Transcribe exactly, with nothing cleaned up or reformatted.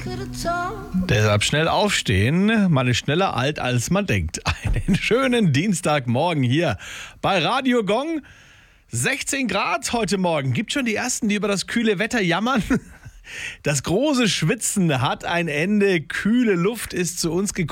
Deshalb schnell aufstehen, man ist schneller alt, als man denkt. Einen schönen Dienstagmorgen hier bei Radio Gong. sechzehn Grad heute Morgen. Gibt schon die Ersten, die über das kühle Wetter jammern? Das große Schwitzen hat ein Ende. Kühle Luft ist zu uns gekommen.